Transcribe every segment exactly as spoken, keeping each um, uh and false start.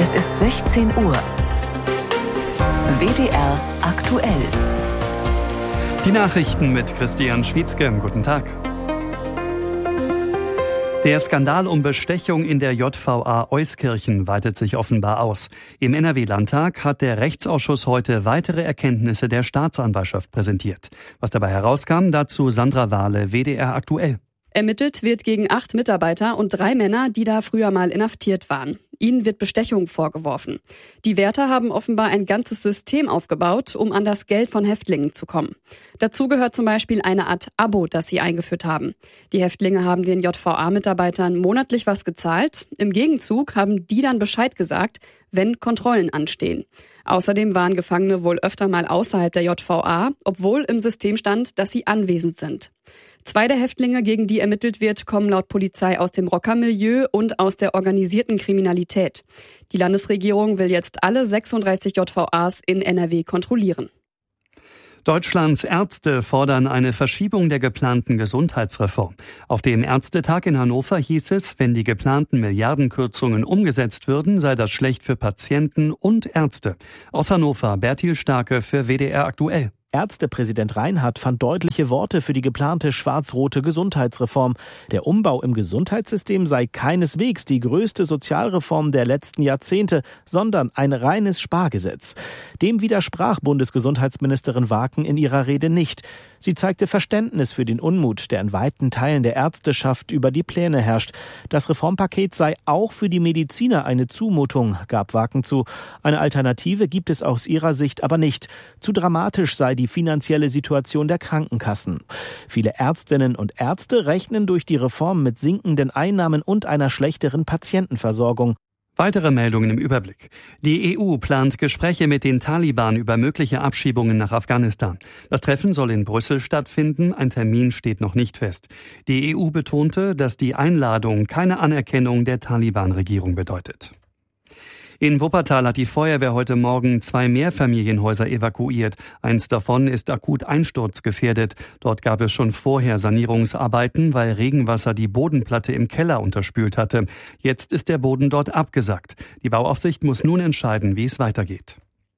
Es ist sechzehn Uhr. W D R aktuell. Die Nachrichten mit Christian Schwietzke. Guten Tag. Der Skandal um Bestechung in der J V A Euskirchen weitet sich offenbar aus. Im N R W-Landtag hat der Rechtsausschuss heute weitere Erkenntnisse der Staatsanwaltschaft präsentiert. Was dabei herauskam, dazu Sandra Wahle, W D R aktuell. Ermittelt wird gegen acht Mitarbeiter und drei Männer, die da früher mal inhaftiert waren. Ihnen wird Bestechung vorgeworfen. Die Wärter haben offenbar ein ganzes System aufgebaut, um an das Geld von Häftlingen zu kommen. Dazu gehört zum Beispiel eine Art Abo, das sie eingeführt haben. Die Häftlinge haben den J V A-Mitarbeitern monatlich was gezahlt. Im Gegenzug haben die dann Bescheid gesagt, wenn Kontrollen anstehen. Außerdem waren Gefangene wohl öfter mal außerhalb der J V A, obwohl im System stand, dass sie anwesend sind. Zwei der Häftlinge, gegen die ermittelt wird, kommen laut Polizei aus dem Rockermilieu und aus der organisierten Kriminalität. Die Landesregierung will jetzt alle sechsunddreißig J V As in N R W kontrollieren. Deutschlands Ärzte fordern eine Verschiebung der geplanten Gesundheitsreform. Auf dem Ärztetag in Hannover hieß es, wenn die geplanten Milliardenkürzungen umgesetzt würden, sei das schlecht für Patienten und Ärzte. Aus Hannover, Bertil Starke für W D R aktuell. Ärztepräsident Reinhardt fand deutliche Worte für die geplante schwarz-rote Gesundheitsreform. Der Umbau im Gesundheitssystem sei keineswegs die größte Sozialreform der letzten Jahrzehnte, sondern ein reines Spargesetz. Dem widersprach Bundesgesundheitsministerin Waken in ihrer Rede nicht. Sie zeigte Verständnis für den Unmut, der in weiten Teilen der Ärzteschaft über die Pläne herrscht. Das Reformpaket sei auch für die Mediziner eine Zumutung, gab Waken zu. Eine Alternative gibt es aus ihrer Sicht aber nicht. Zu dramatisch sei die finanzielle Situation der Krankenkassen. Viele Ärztinnen und Ärzte rechnen durch die Reform mit sinkenden Einnahmen und einer schlechteren Patientenversorgung. Weitere Meldungen im Überblick. Die E U plant Gespräche mit den Taliban über mögliche Abschiebungen nach Afghanistan. Das Treffen soll in Brüssel stattfinden, ein Termin steht noch nicht fest. Die E U betonte, dass die Einladung keine Anerkennung der Taliban-Regierung bedeutet. In Wuppertal hat die Feuerwehr heute Morgen zwei Mehrfamilienhäuser evakuiert. Eins davon ist akut einsturzgefährdet. Dort gab es schon vorher Sanierungsarbeiten, weil Regenwasser die Bodenplatte im Keller unterspült hatte. Jetzt ist der Boden dort abgesackt. Die Bauaufsicht muss nun entscheiden, wie es weitergeht.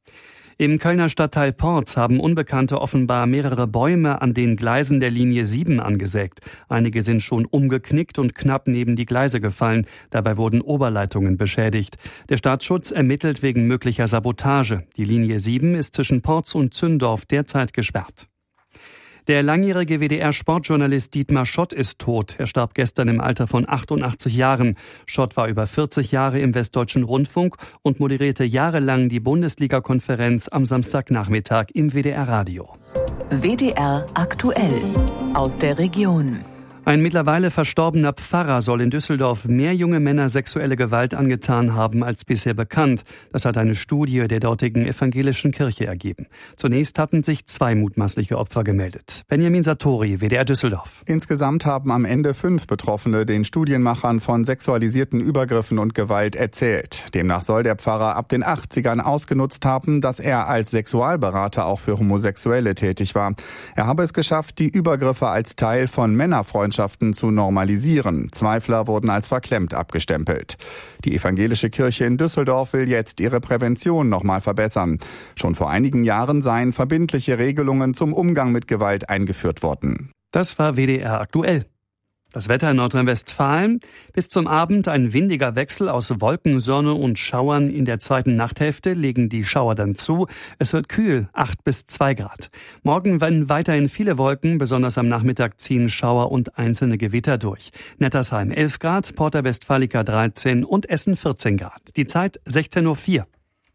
Im Kölner Stadtteil Porz haben Unbekannte offenbar mehrere Bäume an den Gleisen der Linie sieben angesägt. Einige sind schon umgeknickt und knapp neben die Gleise gefallen. Dabei wurden Oberleitungen beschädigt. Der Staatsschutz ermittelt wegen möglicher Sabotage. Die Linie sieben ist zwischen Porz und Zündorf derzeit gesperrt. Der langjährige W D R-Sportjournalist Dietmar Schott ist tot. Er starb gestern im Alter von achtundachtzig Jahren. Schott war über vierzig Jahre im Westdeutschen Rundfunk und moderierte jahrelang die Bundesliga-Konferenz am Samstagnachmittag im W D R-Radio. W D R aktuell aus der Region. Ein mittlerweile verstorbener Pfarrer soll in Düsseldorf mehr junge Männer sexuelle Gewalt angetan haben als bisher bekannt. Das hat eine Studie der dortigen evangelischen Kirche ergeben. Zunächst hatten sich zwei mutmaßliche Opfer gemeldet. Benjamin Satori, W D R Düsseldorf. Insgesamt haben am Ende fünf Betroffene den Studienmachern von sexualisierten Übergriffen und Gewalt erzählt. Demnach soll der Pfarrer ab den achtzigern ausgenutzt haben, dass er als Sexualberater auch für Homosexuelle tätig war. Er habe es geschafft, die Übergriffe als Teil von Männerfreundschaften zu normalisieren. Zweifler wurden als verklemmt abgestempelt. Die evangelische Kirche in Düsseldorf will jetzt ihre Prävention nochmal verbessern. Schon vor einigen Jahren seien verbindliche Regelungen zum Umgang mit Gewalt eingeführt worden. Das war W D R aktuell. Das Wetter in Nordrhein-Westfalen. Bis zum Abend ein windiger Wechsel aus Wolken, Sonne und Schauern. In der zweiten Nachthälfte legen die Schauer dann zu. Es wird kühl, acht bis zwei Grad. Morgen werden weiterhin viele Wolken. Besonders am Nachmittag ziehen Schauer und einzelne Gewitter durch. Nettersheim elf Grad, Porta Westfalica dreizehn und Essen vierzehn Grad. Die Zeit sechzehn Uhr vier.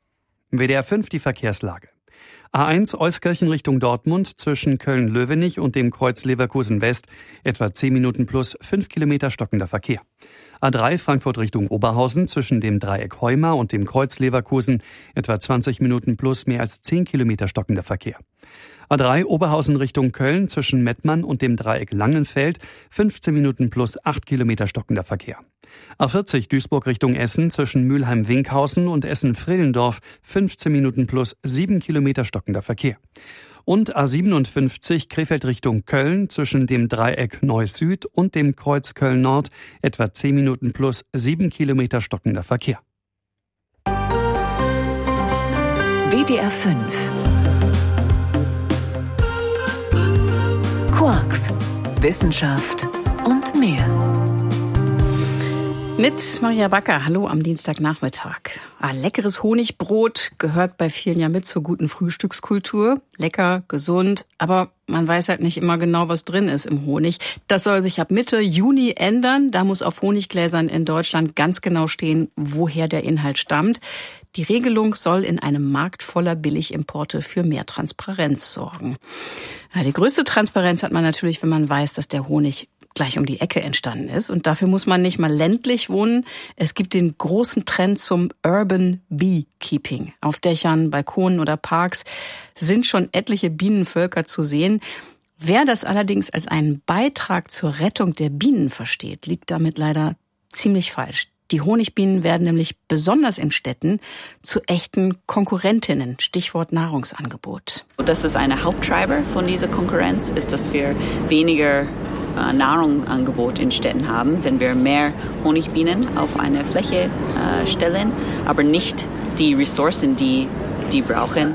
W D R fünf die Verkehrslage. A eins Euskirchen Richtung Dortmund zwischen Köln-Löwenich und dem Kreuz Leverkusen West etwa zehn Minuten plus fünf Kilometer stockender Verkehr. A drei Frankfurt Richtung Oberhausen zwischen dem Dreieck Heuma und dem Kreuz Leverkusen etwa zwanzig Minuten plus mehr als zehn Kilometer stockender Verkehr. A drei Oberhausen Richtung Köln zwischen Mettmann und dem Dreieck Langenfeld fünfzehn Minuten plus acht Kilometer stockender Verkehr. A vierzig Duisburg Richtung Essen zwischen Mülheim-Winkhausen und Essen-Frillendorf fünfzehn Minuten plus sieben Kilometer stockender Verkehr. Und A siebenundfünfzig Krefeld Richtung Köln zwischen dem Dreieck Neuss Süd und dem Kreuz Köln Nord etwa zehn Minuten plus sieben Kilometer stockender Verkehr. D R fünf. Quarks, Wissenschaft und mehr. Mit Maria Backer, hallo am Dienstagnachmittag. Ah, leckeres Honigbrot gehört bei vielen ja mit zur guten Frühstückskultur. Lecker, gesund, aber man weiß halt nicht immer genau, was drin ist im Honig. Das soll sich ab Mitte Juni ändern. Da muss auf Honiggläsern in Deutschland ganz genau stehen, woher der Inhalt stammt. Die Regelung soll in einem Markt voller Billigimporte für mehr Transparenz sorgen. Ja, die größte Transparenz hat man natürlich, wenn man weiß, dass der Honig gleich um die Ecke entstanden ist. Und dafür muss man nicht mal ländlich wohnen. Es gibt den großen Trend zum Urban Beekeeping. Auf Dächern, Balkonen oder Parks sind schon etliche Bienenvölker zu sehen. Wer das allerdings als einen Beitrag zur Rettung der Bienen versteht, liegt damit leider ziemlich falsch. Die Honigbienen werden nämlich besonders in Städten zu echten Konkurrentinnen, Stichwort Nahrungsangebot. Das ist eine Haupttreiber von dieser Konkurrenz, ist, dass wir weniger äh, Nahrungsangebot in Städten haben, wenn wir mehr Honigbienen auf eine Fläche äh, stellen, aber nicht die Ressourcen, die die brauchen.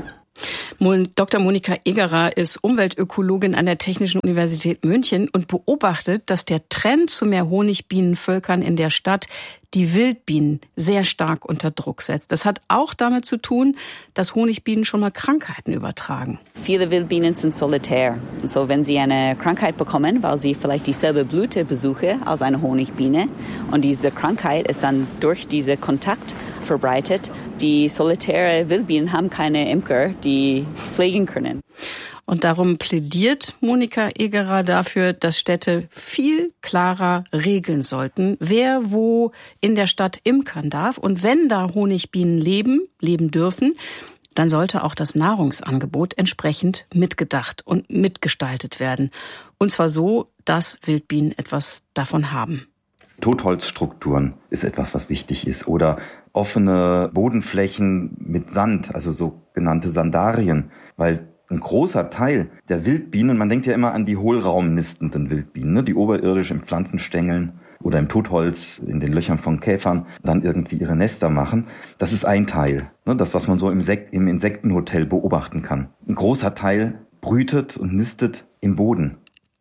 Doktor Monika Egerer ist Umweltökologin an der Technischen Universität München und beobachtet, dass der Trend zu mehr Honigbienenvölkern in der Stadt die Wildbienen sehr stark unter Druck setzt. Das hat auch damit zu tun, dass Honigbienen schon mal Krankheiten übertragen. Viele Wildbienen sind solitär. Und so, wenn sie eine Krankheit bekommen, weil sie vielleicht dieselbe Blüte besuchen als eine Honigbiene und diese Krankheit ist dann durch diesen Kontakt verbreitet, die solitäre Wildbienen haben keine Imker, die pflegen können. Und darum plädiert Monika Egerer dafür, dass Städte viel klarer regeln sollten, wer wo in der Stadt imkern darf. Und wenn da Honigbienen leben, leben dürfen, dann sollte auch das Nahrungsangebot entsprechend mitgedacht und mitgestaltet werden. Und zwar so, dass Wildbienen etwas davon haben. Totholzstrukturen ist etwas, was wichtig ist. Oder offene Bodenflächen mit Sand, also sogenannte Sandarien, weil ein großer Teil der Wildbienen, man denkt ja immer an die hohlraumnistenden Wildbienen, ne, die oberirdisch in Pflanzenstängeln oder im Totholz in den Löchern von Käfern dann irgendwie ihre Nester machen. Das ist ein Teil, ne, das, was man so im, Sek- im Insektenhotel beobachten kann. Ein großer Teil brütet und nistet im Boden.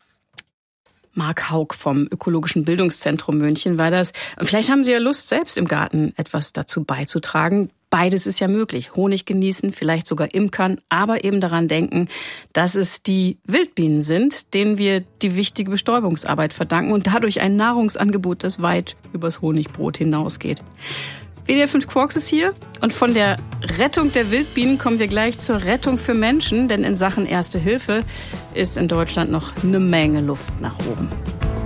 Marc Haug vom Ökologischen Bildungszentrum München war das. Und vielleicht haben Sie ja Lust, selbst im Garten etwas dazu beizutragen. Beides ist ja möglich. Honig genießen, vielleicht sogar imkern, aber eben daran denken, dass es die Wildbienen sind, denen wir die wichtige Bestäubungsarbeit verdanken und dadurch ein Nahrungsangebot, das weit übers Honigbrot hinausgeht. W D R fünf Quarks ist hier und von der Rettung der Wildbienen kommen wir gleich zur Rettung für Menschen, denn in Sachen Erste Hilfe ist in Deutschland noch eine Menge Luft nach oben.